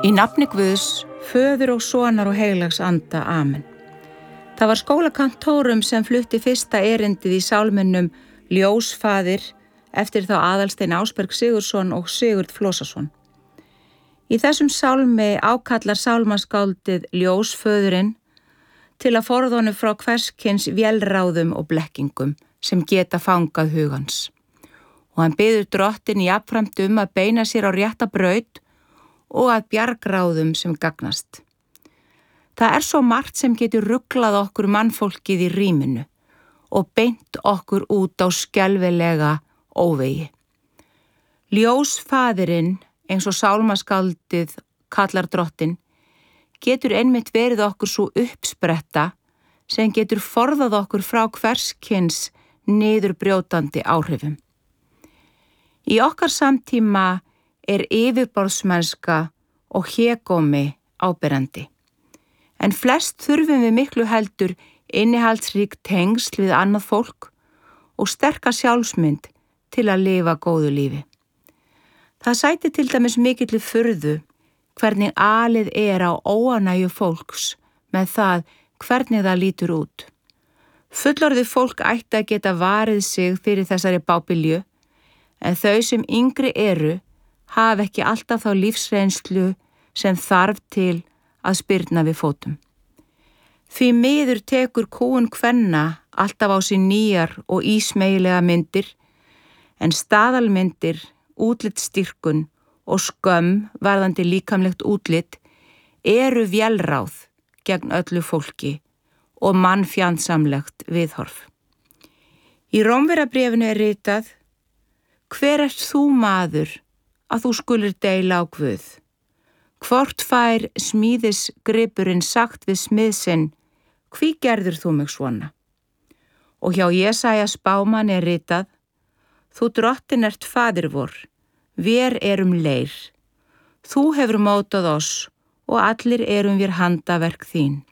Í nafni Guðs, Föður og Sonar og Heilags Anda. Amen. Það var skólakantórum sem flutti fyrsta erindið í sálminum Ljósfaðir eftir þá Aðalstein Ásberg Sigurðsson og Sigurð Flósason. Í þessum sálmi ákallar sálmaskáldið Ljósföðurinn til að forða honum frá hverskins vélráðum og blekkingum sem geta fangað hugans. Og hann biður drottin jafnframt að beina sér á rétta braut og að bjargráðum sem gagnast. Það svo margt sem getur ruglað okkur mannfólkið í rýminu og beint okkur út á skelfilega óvegi. Ljósfaðirinn, eins og sálmaskáldið kallar drottin, getur einmitt verið okkur svo uppspretta sem getur forðað okkur frá hverskins niðurbrjótandi áhrifum. Í okkar samtíma yfirborðsmennska og hégómi áberandi. En flest þurfum við miklu heldur innihaldsrík tengsl við annað fólk og sterka sjálfsmynd til að lifa góðu lífi. Það sætir til dæmis mikilli furðu hvernig alið á óánægju fólks með það hvernig það lítur út. Fullorðið fólk ætti að geta varið sig fyrir þessari bábilju, en þau sem yngri hafa ekki alltaf þá lífsreynslu sem þarf til að spyrna við fótum. Því miður tekur kúgun kvenna alltaf á sig nýjar og ísmeygilega myndir, en staðalmyndir, útlitsstyrkun og skömm varðandi líkamlegt útlit vélráð gegn öllu fólki og mannfjandsamlegt viðhorf. Í Rómverjabréfinu ritað: Hver ert þú maður að þú skulir deila á Guð? Hvort fær smíðisgripurinn sagt við smiðsinn: Hví gerðir þú mig svona? Og hjá Jesaja spámanni ritað: Þú drottin ert faðir vor, vér leir. Þú hefur mótað oss og allir vér handaverk þín.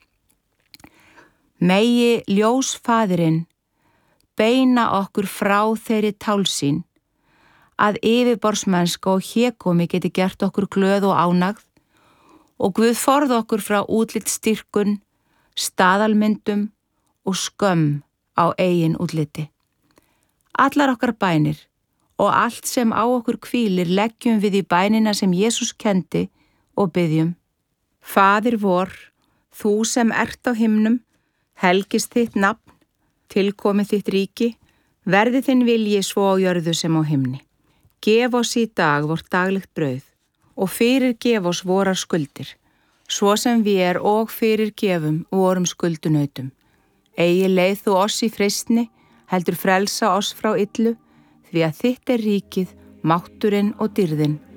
Megi ljósfaðirinn beina okkur frá þeirri tálsýn að yfirborðsmennska og hégómi geti gert okkur glöð og ánægð og Guð forða okkur frá útlitsstyrkun, staðalmyndum og skömm á eigin útliti. Allar okkar bænir og allt sem á okkur hvílir leggjum við í bænina sem Jesús kendi og biðjum: Faðir vor, þú sem ert á himnum, helgist þitt nafn, tilkomi þitt ríki, verði þinn vilji svo á jörðu sem á himni. Gef oss í dag vort daglegt brauð og fyrirgef oss vorar skuldir, svo sem við og fyrirgefum vorum skuldunautum. Eigi leið þú oss í freistni, heldur frelsa oss frá illu, því að þitt ríkið, mátturinn og dýrðin